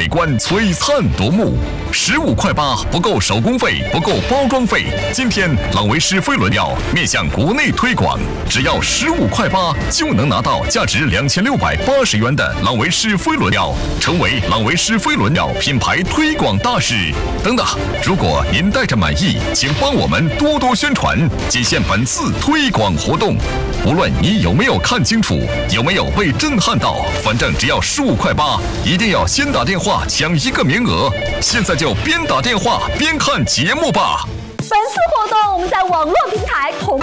美观，璀璨夺目。15块8不够手工费，不够包装费。今天朗维诗飞轮表面向国内推广，只要15块8就能拿到价值2680元的朗维诗飞轮表，成为朗维诗飞轮表品牌推广大使。等等，如果您带着满意，请帮我们多多宣传，仅限本次推广活动。无论你有没有看清楚，有没有被震撼到，反正只要15块8，一定要先打电话抢一个名额。现在就边打电话边看节目吧。 本次活动我们在网络平台同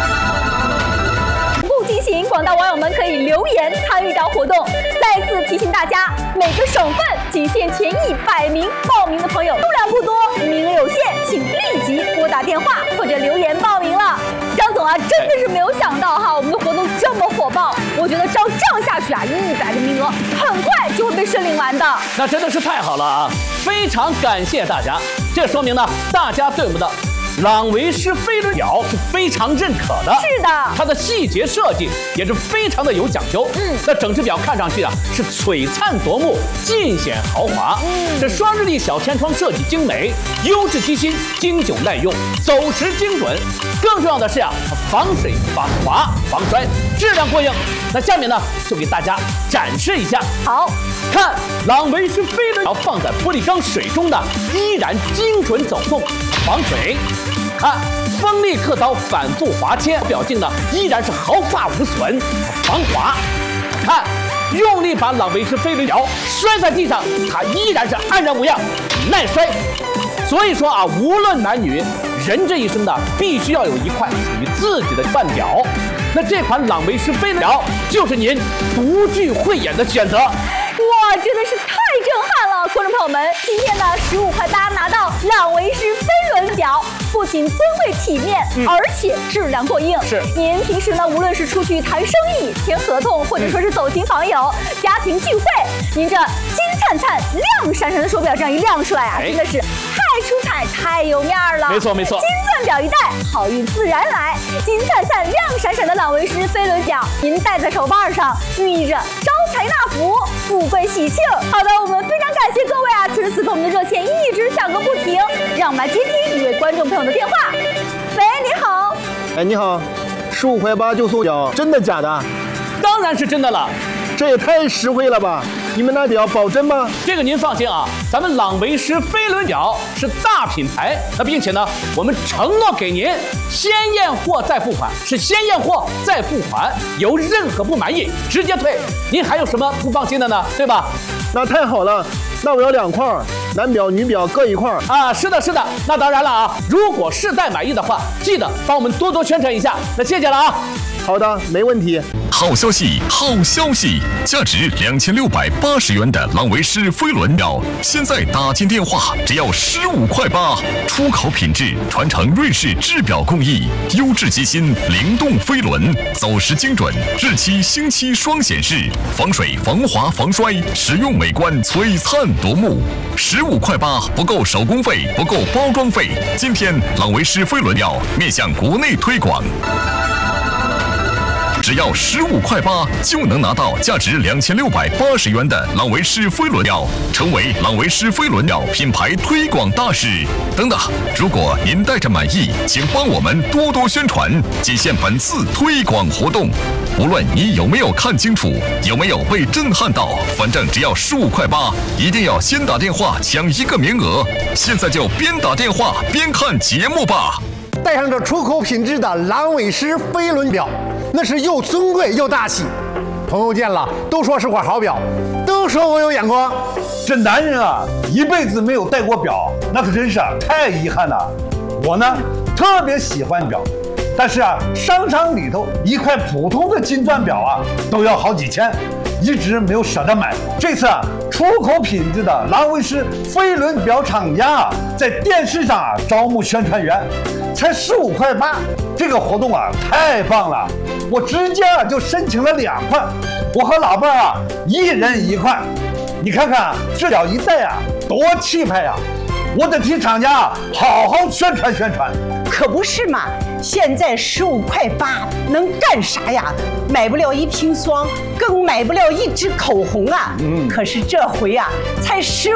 步进行，广大网友们可以留言参与到活动。再次提醒大家，每个省份仅限前100名报名的朋友，数量不多，名额有限，请立即拨打电话或者留言报名了。张总啊，真的是没有想到哈，我们的活动这么火爆，我觉得照这样下去啊，100个名额很快就会被申领完的。 那真的是太好了啊！非常感谢大家，这说明呢，大家对我们的朗维诗飞轮表是非常认可的。 是的， 它的细节设计也是非常的有讲究。那整只表看上去啊是璀璨夺目，尽显豪华。这双日历小天窗设计精美，优质机芯，经久耐用，走时精准。更重要的是啊，它防水、防滑、防摔，质量过硬。那下面呢，就给大家展示一下。 好， 看朗维诗飞轮表放在玻璃缸水中的，依然精准走动，防水。看锋利刻刀反复划切，表径呢依然是毫发无损，防滑。看用力把朗维诗飞轮表摔在地上，它依然是安然无恙，耐摔。所以说啊，无论男女，人这一生呢，必须要有一块属于自己的腕表。那这款朗维诗飞轮表就是您独具慧眼的选择。 哇，真的是太震撼了！观众朋友们，今天呢15块8拿到朗维诗飞轮表，不仅尊贵体面，而且质量过硬。 是， 您平时呢，无论是出去谈生意、签合同，或者说是走亲访友、家庭聚会，您这金灿灿、亮闪闪的手表这样一亮出来啊，真的是太出彩、太有面儿了。 没错没错， 金钻表一戴，好运自然来。金灿灿、亮闪闪的朗维诗飞轮表，您戴在手腕上，寓意着招财纳福、富贵喜庆。好的，我们非常感谢各位啊！此时此刻我们的热线一直响个不停，让我们来接听一位观众朋友的电话。喂，你好。 哎，你好，15块8就送表，真的假的？ 当然是真的了。 这也太实惠了吧！你们那表保真吗？ 这个您放心啊，咱们朗维诗飞轮表是大品牌，那并且呢，我们承诺给您先验货再付款，是先验货再付款，有任何不满意直接退。您还有什么不放心的呢？对吧？ 那太好了，那我要2块，男表女表各1块啊。是的，是的。那当然了啊，如果试戴满意的话，记得帮我们多多宣传一下。那谢谢了啊。 好的，没问题。 好消息，好消息！价值2680元的朗维诗飞轮表，现在打进电话只要15块8，出口品质，传承瑞士制表工艺，优质机芯，灵动飞轮，走时精准，日期星期双显示，防水、防滑、防摔，实用美观，璀璨夺目。15块8不够手工费，不够包装费。今天朗维诗飞轮表面向国内推广。只要15块8就能拿到价值2680元的朗维诗飞轮表，成为朗维诗飞轮表品牌推广大使。等等，如果您带着满意，请帮我们多多宣传，仅限本次推广活动。无论你有没有看清楚，有没有被震撼到，反正只要15块8，一定要先打电话抢一个名额。现在就边打电话边看节目吧。 戴上这出口品质的朗维诗飞轮表，那是又尊贵又大气。朋友见了都说是块好表，都说我有眼光。 这男人啊，一辈子没有戴过表，那可真是太遗憾了。我呢，特别喜欢表，但是啊，商场里头一块普通的金钻表啊，都要好几千，一直没有舍得买。这次啊，出口品质的朗维诗飞轮表厂家啊，在电视上招募宣传员，才15块8，这个活动啊太棒了！我直接就申请了2块，我和老伴啊1人1块。你看看这表一戴啊，多气派呀！我得替厂家好好宣传宣传。 可不是嘛！现在15块8能干啥呀？买不了一瓶霜，更买不了一支口红啊！可是这回啊，才15